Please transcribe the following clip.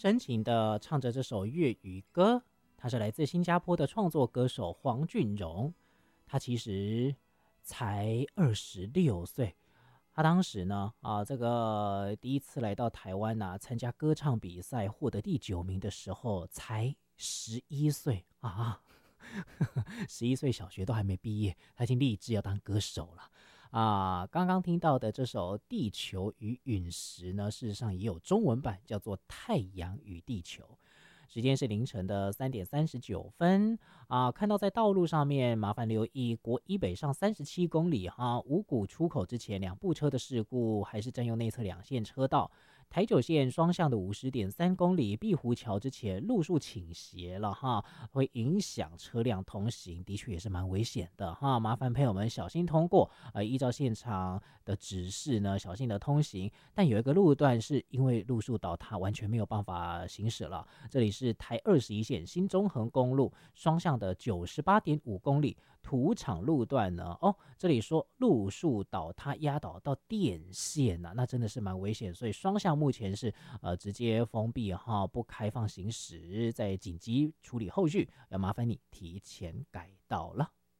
深情的唱着这首粤语歌。他是来自新加坡的创作歌手黄俊荣，他其实才26岁。他当时呢，这个第一次来到台湾参加歌唱比赛，获得第9名的时候，才11岁啊，11岁小学都还没毕业，他已经立志要当歌手了。刚刚听到的这首《地球与陨石》呢，事实上也有中文版，叫做《太阳与地球》。时间是凌晨的3:39看到在道路上面，麻烦留意国一北上37公里五股出口之前2部车的事故，还是占用内侧2线车道。台九线双向的50.3公里，碧湖桥之前路树倾斜了会影响车辆通行，的确也是蛮危险的麻烦朋友们小心通过，依照现场的指示呢，小心的通行。但有一个路段是因为路树倒塌，完全没有办法行驶了。这里是台21线新中横公路双向的98.5公里土场路段呢，这里说路树倒塌压倒到电线那真的是蛮危险，所以双向目前是直接封闭不开放行驶，在紧急处理后续，要麻烦你提前改道了。